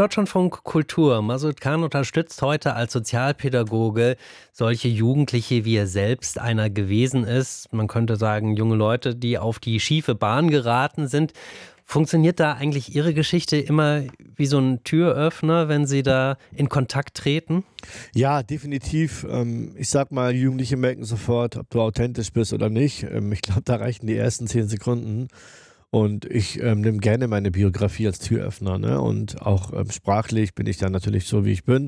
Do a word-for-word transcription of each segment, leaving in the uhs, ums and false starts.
Deutschlandfunk Kultur. Masud Khan unterstützt heute als Sozialpädagoge solche Jugendliche, wie er selbst einer gewesen ist. Man könnte sagen, junge Leute, die auf die schiefe Bahn geraten sind. Funktioniert da eigentlich Ihre Geschichte immer wie so ein Türöffner, wenn Sie da in Kontakt treten? Ja, definitiv. Ähm, ich sag mal, Jugendliche merken sofort, ob du authentisch bist oder nicht. Ähm, ich glaube, da reichen die ersten zehn Sekunden. Und ich ähm, nehme gerne meine Biografie als Türöffner, ne? Und auch ähm, sprachlich bin ich dann natürlich so, wie ich bin.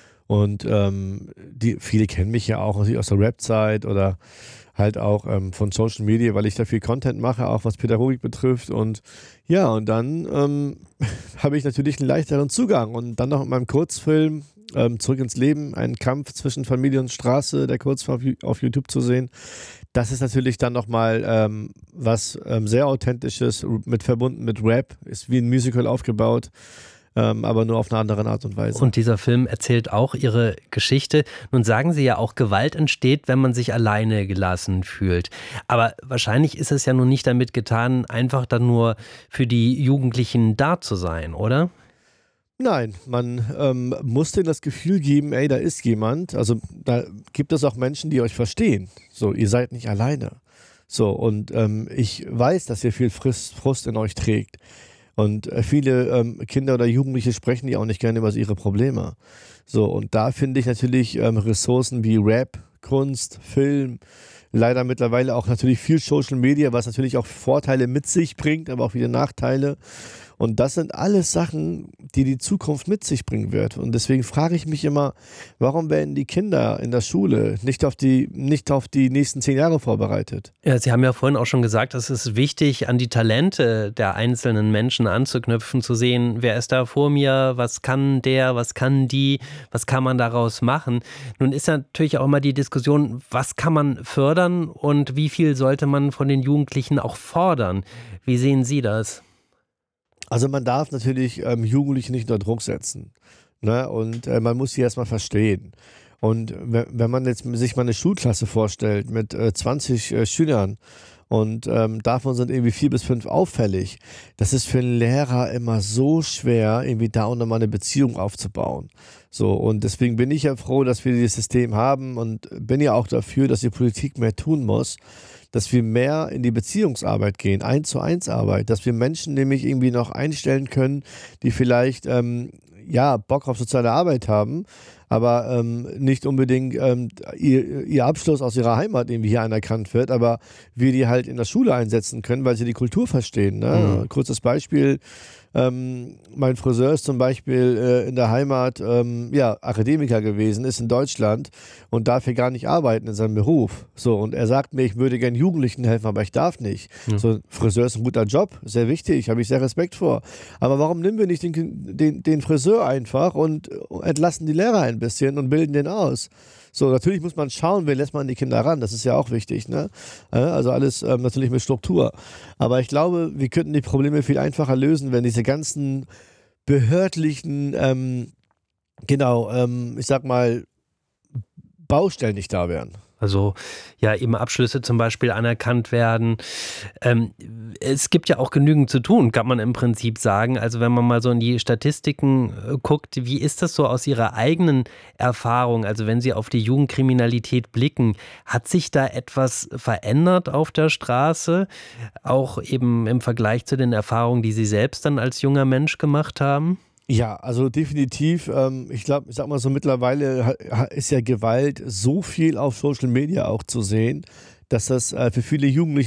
Und ähm, die, viele kennen mich ja auch aus der Rap-Zeit oder halt auch ähm, von Social Media, weil ich da viel Content mache, auch was Pädagogik betrifft. Und ja, und dann ähm, habe ich natürlich einen leichteren Zugang. Und dann noch mit meinem Kurzfilm ähm, Zurück ins Leben, ein Kampf zwischen Familie und Straße, der Kurzfilm auf, auf YouTube zu sehen. Das ist natürlich dann nochmal ähm, was ähm, sehr Authentisches, mit verbunden mit Rap, ist wie ein Musical aufgebaut, ähm, aber nur auf eine andere Art und Weise. Und dieser Film erzählt auch Ihre Geschichte. Nun sagen Sie ja auch, Gewalt entsteht, wenn man sich alleine gelassen fühlt. Aber wahrscheinlich ist es ja nun nicht damit getan, einfach dann nur für die Jugendlichen da zu sein, oder? Nein, man ähm, muss denen das Gefühl geben, ey, da ist jemand. Also da gibt es auch Menschen, die euch verstehen. So, ihr seid nicht alleine. So, und ähm, ich weiß, dass ihr viel Frust, Frust in euch trägt. Und äh, viele ähm, Kinder oder Jugendliche sprechen ja auch nicht gerne über ihre Probleme. So, und da finde ich natürlich ähm, Ressourcen wie Rap, Kunst, Film, leider mittlerweile auch natürlich viel Social Media, was natürlich auch Vorteile mit sich bringt, aber auch wieder Nachteile. Und das sind alles Sachen, die die Zukunft mit sich bringen wird. Und deswegen frage ich mich immer, warum werden die Kinder in der Schule nicht auf die, nicht auf die nächsten zehn Jahre vorbereitet? Ja, Sie haben ja vorhin auch schon gesagt, es ist wichtig, an die Talente der einzelnen Menschen anzuknüpfen, zu sehen, wer ist da vor mir, was kann der, was kann die, was kann man daraus machen. Nun ist natürlich auch immer die Diskussion, was kann man fördern und wie viel sollte man von den Jugendlichen auch fordern? Wie sehen Sie das? Also man darf natürlich ähm, Jugendliche nicht unter Druck setzen, ne? Und äh, man muss sie erstmal verstehen. Und wenn, wenn man jetzt sich mal eine Schulklasse vorstellt mit äh, zwanzig äh, Schülern und ähm, davon sind irgendwie vier bis fünf auffällig, das ist für einen Lehrer immer so schwer, irgendwie da und mal eine Beziehung aufzubauen. So, und deswegen bin ich ja froh, dass wir dieses System haben und bin ja auch dafür, dass die Politik mehr tun muss, dass wir mehr in die Beziehungsarbeit gehen, eins zu eins Arbeit, dass wir Menschen nämlich irgendwie noch einstellen können, die vielleicht ähm, ja Bock auf soziale Arbeit haben, aber ähm, nicht unbedingt ähm, ihr, ihr Abschluss aus ihrer Heimat irgendwie hier anerkannt wird, aber wir die halt in der Schule einsetzen können, weil sie die Kultur verstehen. Ne? Mhm. Kurzes Beispiel. Ähm, mein Friseur ist zum Beispiel äh, in der Heimat ähm, ja, Akademiker gewesen, ist in Deutschland und darf hier gar nicht arbeiten in seinem Beruf. So, und er sagt mir, ich würde gern Jugendlichen helfen, aber ich darf nicht. Ja. So, Friseur ist ein guter Job, sehr wichtig, habe ich sehr Respekt vor. Aber warum nehmen wir nicht den, den, den Friseur einfach und entlassen die Lehrer ein bisschen und bilden den aus? So, natürlich muss man schauen, wen lässt man die Kinder ran, das ist ja auch wichtig, ne? Also alles ähm, natürlich mit Struktur. Aber ich glaube, wir könnten die Probleme viel einfacher lösen, wenn diese ganzen behördlichen, ähm, genau, ähm, ich sag mal, Baustellen nicht da wären. Also ja, eben Abschlüsse zum Beispiel anerkannt werden. Ähm, es gibt ja auch genügend zu tun, kann man im Prinzip sagen. Also wenn man mal so in die Statistiken äh, guckt, wie ist das so aus Ihrer eigenen Erfahrung? Also wenn Sie auf die Jugendkriminalität blicken, hat sich da etwas verändert auf der Straße? Auch eben im Vergleich zu den Erfahrungen, die Sie selbst dann als junger Mensch gemacht haben? Ja, also definitiv. Ähm, ich glaube, ich sag mal so, mittlerweile ist ja Gewalt so viel auf Social Media auch zu sehen, dass das äh, für viele Jugendliche